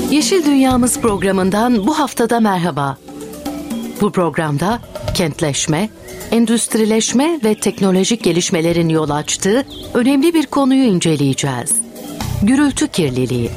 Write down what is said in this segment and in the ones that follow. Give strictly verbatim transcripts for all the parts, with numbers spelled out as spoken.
Yeşil Dünyamız programından bu haftada merhaba. Bu programda kentleşme, endüstrileşme ve teknolojik gelişmelerin yol açtığı önemli bir konuyu inceleyeceğiz. Gürültü kirliliği.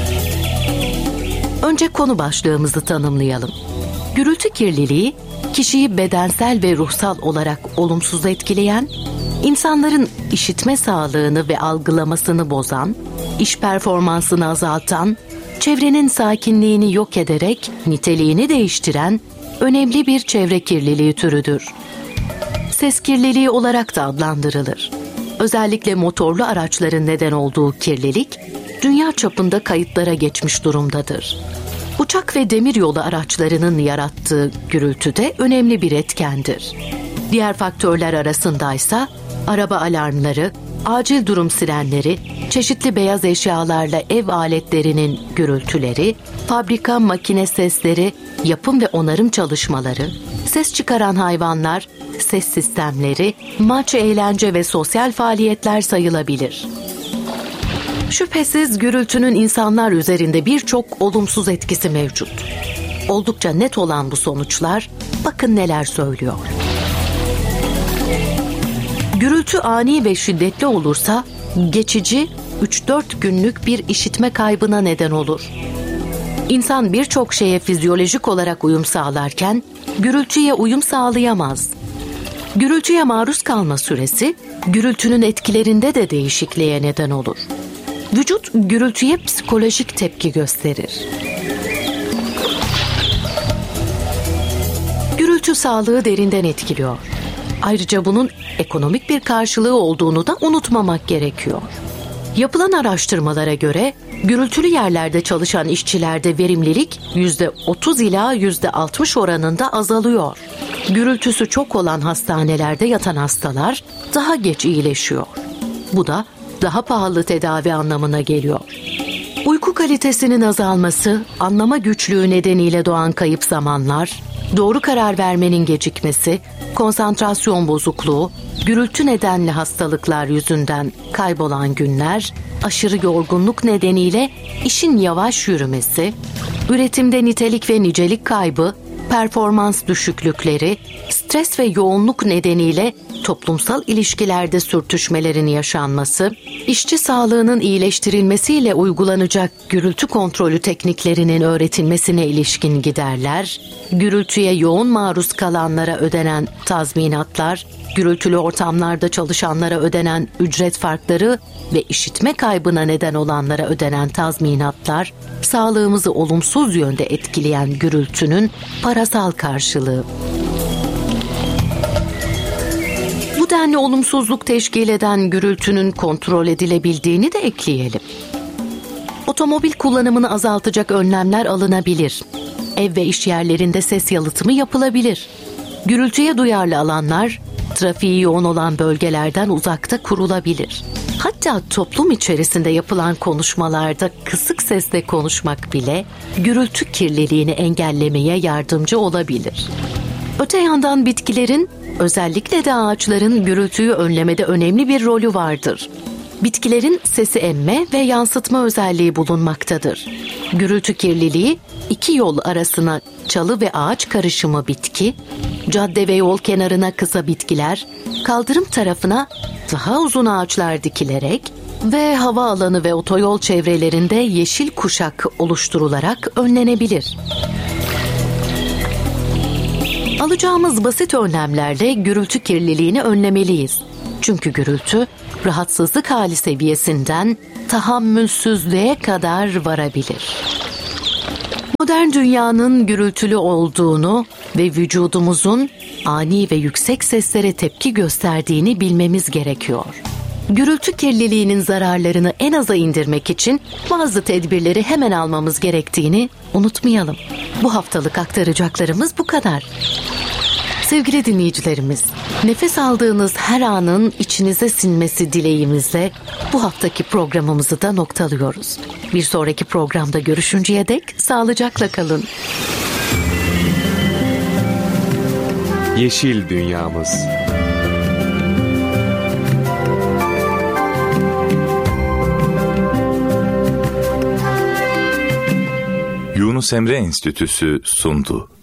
Önce konu başlığımızı tanımlayalım. Gürültü kirliliği, kişiyi bedensel ve ruhsal olarak olumsuz etkileyen, insanların işitme sağlığını ve algılamasını bozan, iş performansını azaltan, çevrenin sakinliğini yok ederek niteliğini değiştiren önemli bir çevre kirliliği türüdür. Ses kirliliği olarak da adlandırılır. Özellikle motorlu araçların neden olduğu kirlilik, dünya çapında kayıtlara geçmiş durumdadır. Uçak ve demiryolu araçlarının yarattığı gürültü de önemli bir etkendir. Diğer faktörler arasındaysa araba alarmları, acil durum sirenleri, çeşitli beyaz eşyalarla ev aletlerinin gürültüleri, fabrika makine sesleri, yapım ve onarım çalışmaları, ses çıkaran hayvanlar, ses sistemleri, maç, eğlence ve sosyal faaliyetler sayılabilir. Şüphesiz gürültünün insanlar üzerinde birçok olumsuz etkisi mevcut. Oldukça net olan bu sonuçlar, bakın neler söylüyor. Gürültü ani ve şiddetli olursa, geçici üç dört günlük bir işitme kaybına neden olur. İnsan birçok şeye fizyolojik olarak uyum sağlarken, gürültüye uyum sağlayamaz. Gürültüye maruz kalma süresi, gürültünün etkilerinde de değişikliğe neden olur. Vücut gürültüye psikolojik tepki gösterir. Gürültü sağlığı derinden etkiliyor. Ayrıca bunun ekonomik bir karşılığı olduğunu da unutmamak gerekiyor. Yapılan araştırmalara göre gürültülü yerlerde çalışan işçilerde verimlilik yüzde otuz ila yüzde altmış oranında azalıyor. Gürültüsü çok olan hastanelerde yatan hastalar daha geç iyileşiyor. Bu da daha pahalı tedavi anlamına geliyor. Uyku kalitesinin azalması, anlama güçlüğü nedeniyle doğan kayıp zamanlar, doğru karar vermenin gecikmesi, konsantrasyon bozukluğu, gürültü nedenli hastalıklar yüzünden kaybolan günler, aşırı yorgunluk nedeniyle işin yavaş yürümesi, üretimde nitelik ve nicelik kaybı, performans düşüklükleri, stres ve yoğunluk nedeniyle toplumsal ilişkilerde sürtüşmelerin yaşanması, işçi sağlığının iyileştirilmesiyle uygulanacak gürültü kontrolü tekniklerinin öğretilmesine ilişkin giderler, gürültüye yoğun maruz kalanlara ödenen tazminatlar, gürültülü ortamlarda çalışanlara ödenen ücret farkları ve işitme kaybına neden olanlara ödenen tazminatlar, sağlığımızı olumsuz yönde etkileyen gürültünün parasal karşılığı. Bu denli olumsuzluk teşkil eden gürültünün kontrol edilebildiğini de ekleyelim. Otomobil kullanımını azaltacak önlemler alınabilir. Ev ve iş yerlerinde ses yalıtımı yapılabilir. Gürültüye duyarlı alanlar, trafiği yoğun olan bölgelerden uzakta kurulabilir. Hatta toplum içerisinde yapılan konuşmalarda kısık sesle konuşmak bile gürültü kirliliğini engellemeye yardımcı olabilir. Öte yandan bitkilerin, özellikle de ağaçların gürültüyü önlemede önemli bir rolü vardır. Bitkilerin sesi emme ve yansıtma özelliği bulunmaktadır. Gürültü kirliliği iki yol arasına çalı ve ağaç karışımı bitki, cadde ve yol kenarına kısa bitkiler, kaldırım tarafına daha uzun ağaçlar dikilerek ve hava alanı ve otoyol çevrelerinde yeşil kuşak oluşturularak önlenebilir. Alacağımız basit önlemlerle gürültü kirliliğini önlemeliyiz. Çünkü gürültü, rahatsızlık hali seviyesinden tahammülsüzlüğe kadar varabilir. Modern dünyanın gürültülü olduğunu ve vücudumuzun ani ve yüksek seslere tepki gösterdiğini bilmemiz gerekiyor. Gürültü kirliliğinin zararlarını en aza indirmek için bazı tedbirleri hemen almamız gerektiğini unutmayalım. Bu haftalık aktaracaklarımız bu kadar. Sevgili dinleyicilerimiz, nefes aldığınız her anın içinize sinmesi dileğimizle bu haftaki programımızı da noktalıyoruz. Bir sonraki programda görüşünceye dek sağlıcakla kalın. Yeşil Dünyamız. Yunus Emre Enstitüsü sundu.